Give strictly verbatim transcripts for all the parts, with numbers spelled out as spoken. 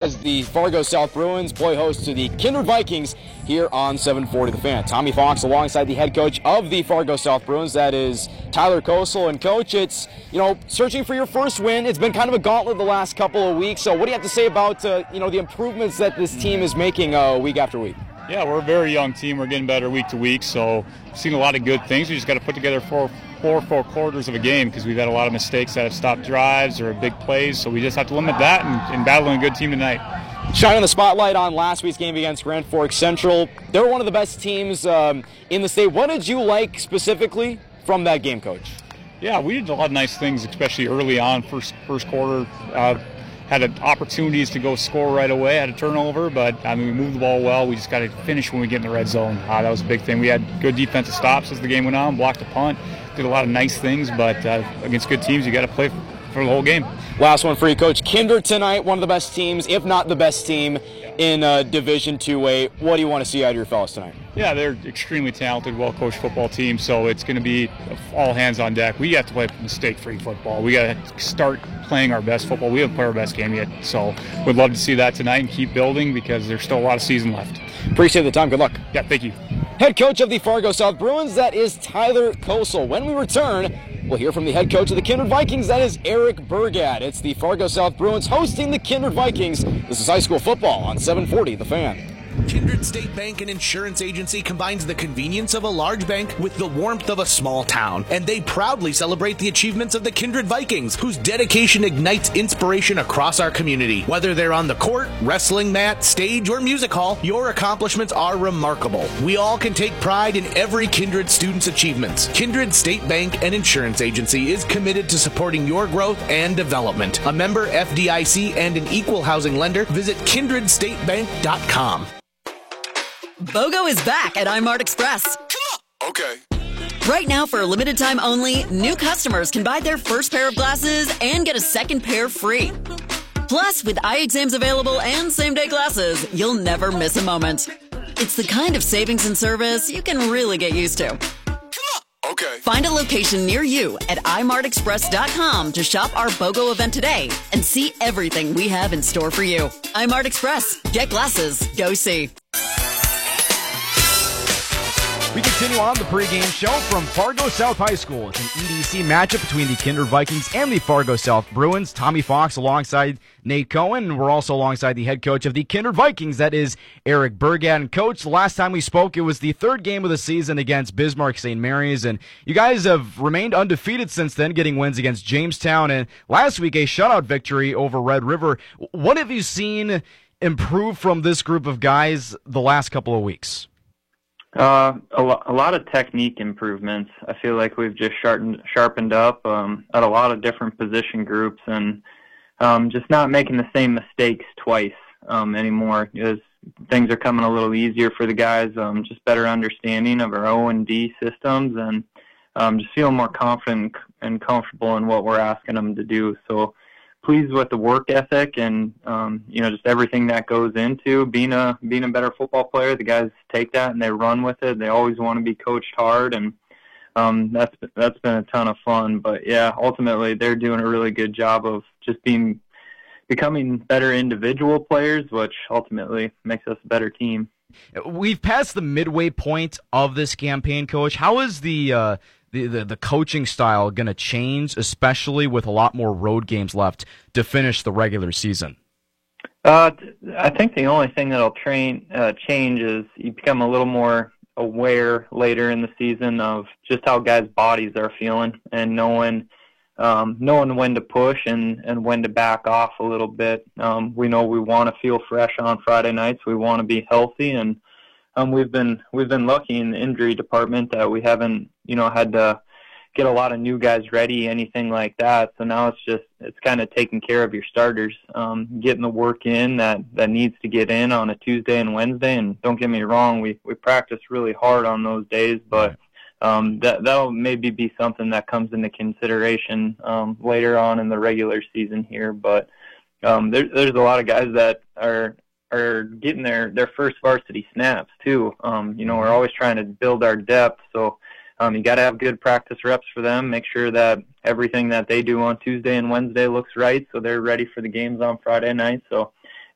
as the Fargo South Bruins play host to the Kindred Vikings here on seven forty The Fan. Tommy Fox alongside the head coach of the Fargo South Bruins, that is Tyler Kosel. And Coach, it's, you know, searching for your first win. It's been kind of a gauntlet the last couple of weeks. So what do you have to say about, uh, you know, the improvements that this team is making uh, week after week? Yeah, we're a very young team. We're getting better week to week, so we've seen a lot of good things. We just got to put together four, four, four quarters of a game because we've had a lot of mistakes that have stopped drives or big plays, so we just have to limit that and, and battling a good team tonight. Shining the spotlight on last week's game against Grand Forks Central. They're one of the best teams um, in the state. What did you like specifically from that game, Coach? Yeah, we did a lot of nice things, especially early on, first first quarter. Uh, had opportunities to go score right away, had a turnover, but I mean, we moved the ball well. We just got to finish when we get in the red zone. Uh, that was a big thing. We had good defensive stops as the game went on, blocked a punt, did a lot of nice things, but uh, against good teams, you got to play for the whole game. Last one for you, Coach. Kindred tonight, one of the best teams, if not the best team in uh, Division two A. What do you want to see out of your fellas tonight? Yeah, they're extremely talented, well-coached football team, so it's going to be all hands on deck. We have to play mistake-free football. We got to start playing our best football. We haven't played our best game yet, so we'd love to see that tonight and keep building because there's still a lot of season left. Appreciate the time. Good luck. Yeah, thank you. Head coach of the Fargo South Bruins, that is Tyler Kosel. When we return, we'll hear from the head coach of the Kindred Vikings, that is Eric Burgad. It's the Fargo South Bruins hosting the Kindred Vikings. This is high school football on seven forty The Fan. Kindred State Bank and Insurance Agency combines the convenience of a large bank with the warmth of a small town, and they proudly celebrate the achievements of the Kindred Vikings, whose dedication ignites inspiration across our community. Whether they're on the court, wrestling mat, stage, or music hall, your accomplishments are remarkable. We all can take pride in every Kindred student's achievements. Kindred State Bank and Insurance Agency is committed to supporting your growth and development. A member F D I C and an equal housing lender, visit kindred state bank dot com. BOGO is back at iMart Express. Okay. Right now, for a limited time only, new customers can buy their first pair of glasses and get a second pair free. Plus, with eye exams available and same-day glasses, you'll never miss a moment. It's the kind of savings and service you can really get used to. Okay. Find a location near you at i mart express dot com to shop our BOGO event today and see everything we have in store for you. iMart Express. Get glasses. Go see. We continue on the pregame show from Fargo South High School. It's an E D C matchup between the Kindred Vikings and the Fargo South Bruins. Tommy Fox alongside Nate Cohen, and we're also alongside the head coach of the Kindred Vikings, that is Eric Burgad. And Coach, the last time we spoke, it was the third game of the season against Bismarck Saint Mary's, and you guys have remained undefeated since then, getting wins against Jamestown, and last week a shutout victory over Red River. What have you seen improve from this group of guys the last couple of weeks? Uh, a, lo- a lot of technique improvements. I feel like we've just sharpened, sharpened up um, at a lot of different position groups, and um, just not making the same mistakes twice um, anymore. Because things are coming a little easier for the guys. Um, just better understanding of our O and D systems, and um, just feeling more confident and comfortable in what we're asking them to do. So pleased with the work ethic and um, you know, just everything that goes into being a being a better football player. The guys take that and they run with it. They always want to be coached hard, and um, that's that's been a ton of fun. But yeah, ultimately they're doing a really good job of just being becoming better individual players, which ultimately makes us a better team. We've passed the midway point of this campaign, Coach. How is the uh, the, the the coaching style going to change, especially with a lot more road games left to finish the regular season? Uh, I think the only thing that'll train uh, change is you become a little more aware later in the season of just how guys' bodies are feeling, and knowing um, knowing when to push and, and when to back off a little bit. Um, we know we want to feel fresh on Friday nights. We want to be healthy, and um, we've been we've been lucky in the injury department that we haven't you know had to get a lot of new guys ready, anything like that. So now it's just it's kind of taking care of your starters, um, getting the work in that, that needs to get in on a Tuesday and Wednesday. And don't get me wrong, we we practice really hard on those days, but um, that that'll maybe be something that comes into consideration um, later on in the regular season here. But um, there, there's a lot of guys that are are getting their, their first varsity snaps too. Um, you know, we're always trying to build our depth, so Um, you got to have good practice reps for them, make sure that everything that they do on Tuesday and Wednesday looks right so they're ready for the games on Friday night. So it's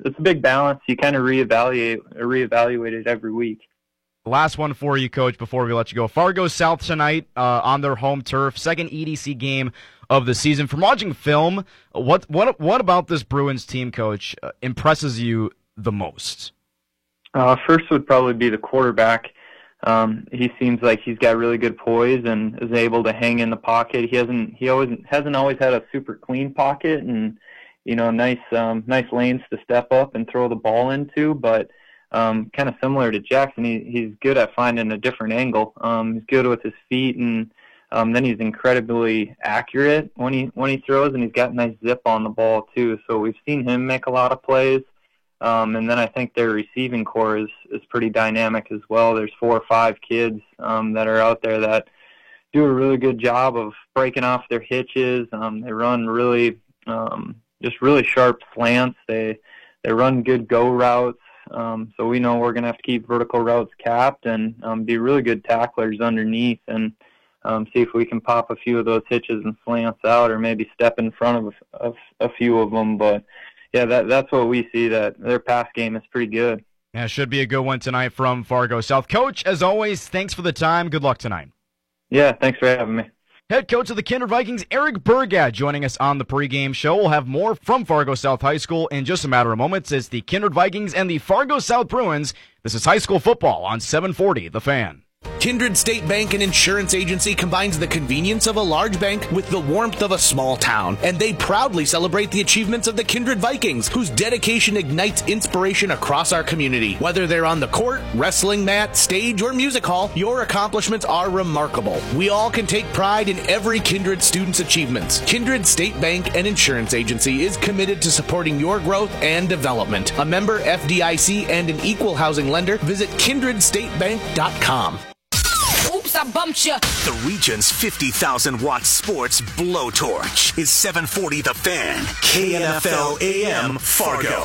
it's a big balance. You kind of reevaluate reevaluate it every week. Last one for you, Coach, before we let you go. Fargo South tonight uh, on their home turf, second E D C game of the season. From watching film, what what what about this Bruins team, Coach, uh, impresses you the most? Uh, first would probably be the quarterback. Um, he seems like he's got really good poise and is able to hang in the pocket. He hasn't he always hasn't always had a super clean pocket and you know nice um, nice lanes to step up and throw the ball into, but. Um, kind of similar to Jackson, he, he's good at finding a different angle. Um, he's good with his feet, and um, then he's incredibly accurate when he when he throws, and he's got nice zip on the ball too. So we've seen him make a lot of plays, um, and then I think their receiving core is is pretty dynamic as well. There's four or five kids um, that are out there that do a really good job of breaking off their hitches. Um, they run really um, just really sharp slants. They they run good go routes. Um, so we know we're going to have to keep vertical routes capped and um, be really good tacklers underneath and um, see if we can pop a few of those hitches and slants out or maybe step in front of, of a few of them. But, yeah, that that's what we see, that their pass game is pretty good. Yeah, should be a good one tonight from Fargo South. Coach, as always, thanks for the time. Good luck tonight. Yeah, thanks for having me. Head coach of the Kindred Vikings, Eric Burgad, joining us on the pregame show. We'll have more from Fargo South High School in just a matter of moments. It's the Kindred Vikings and the Fargo South Bruins. This is high school football on seven forty The Fan. Kindred State Bank and Insurance Agency combines the convenience of a large bank with the warmth of a small town, and they proudly celebrate the achievements of the Kindred Vikings, whose dedication ignites inspiration across our community. Whether they're on the court, wrestling mat, stage, or music hall, your accomplishments are remarkable. We all can take pride in every Kindred student's achievements. Kindred State Bank and Insurance Agency is committed to supporting your growth and development. A member F D I C and an equal housing lender. Visit kindred state bank dot com. Oops, I bumped you. The region's fifty thousand watt sports blowtorch is seven forty The Fan, K N F L A M Fargo.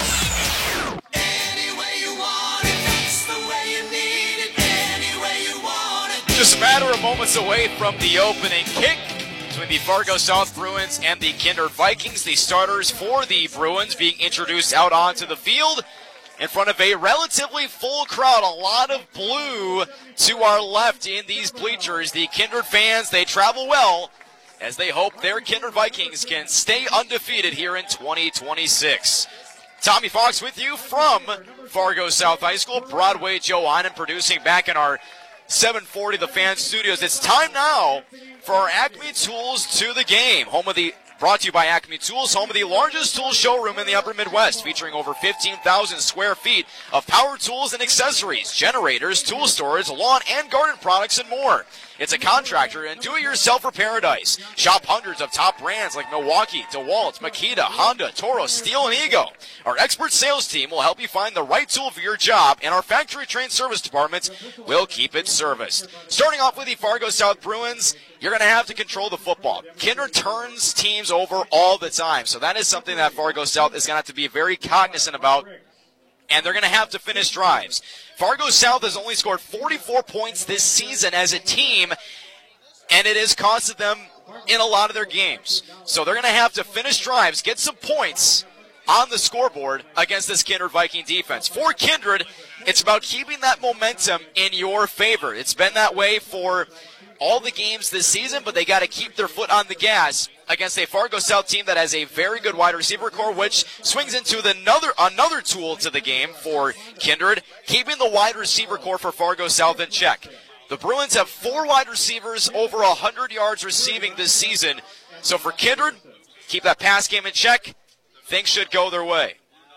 Any way you want it, that's the way you need it. Any way you want it. Just a matter of moments away from the opening kick between the Fargo South Bruins and the Kindred Vikings. The starters for the Bruins being introduced out onto the field in front of a relatively full crowd, a lot of blue to our left in these bleachers. The Kindred fans, they travel well as they hope their Kindred Vikings can stay undefeated here in twenty twenty-six. Tommy Fox with you from Fargo South High School. Broadway Joe Einen producing back in our seven forty The Fan studios. It's time now for our Acme Tools to the Game, home of the Brought to you by Acme Tools, home of the largest tool showroom in the upper Midwest, featuring over fifteen thousand square feet of power tools and accessories, generators, tool storage, lawn and garden products, and more. It's a contractor and do-it-yourselfer paradise. Shop hundreds of top brands like Milwaukee, DeWalt, Makita, Honda, Toro, Steel, and Ego. Our expert sales team will help you find the right tool for your job, and our factory-trained service departments will keep it serviced. Starting off with the Fargo South Bruins, you're going to have to control the football. Kindred turns teams over all the time, so that is something that Fargo South is going to have to be very cognizant about, and they're going to have to finish drives. Fargo South has only scored forty-four points this season as a team, and it has costed them in a lot of their games. So they're going to have to finish drives, get some points on the scoreboard against this Kindred Viking defense. For Kindred, it's about keeping that momentum in your favor. It's been that way for all the games this season, but they got to keep their foot on the gas against a Fargo South team that has a very good wide receiver core, which swings into the another another tool to the game for Kindred, keeping the wide receiver core for Fargo South in check. The Bruins have four wide receivers over one hundred yards receiving this season. So for Kindred, keep that pass game in check. Things should go their way.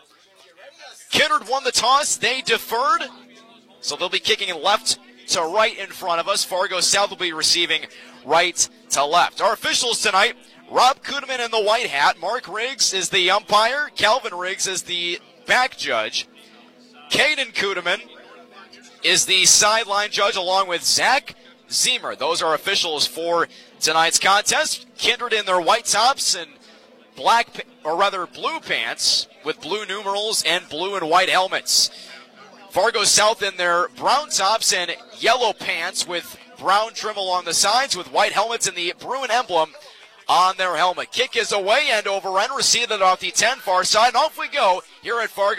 Kindred won the toss. They deferred, so they'll be kicking left to right in front of us. Fargo South will be receiving right to left. Our officials tonight, Rob Kudeman in the white hat. Mark Riggs is the umpire. Calvin Riggs is the back judge. Caden Kudeman is the sideline judge, along with Zach Zemer. Those are officials for tonight's contest. Kindred in their white tops and black, or rather blue pants with blue numerals and blue and white helmets. Fargo South in their brown tops and yellow pants with brown trim along the sides with white helmets and the Bruin emblem on their helmet. Kick is away and over and received it off the ten far side. And off we go here at Fargo.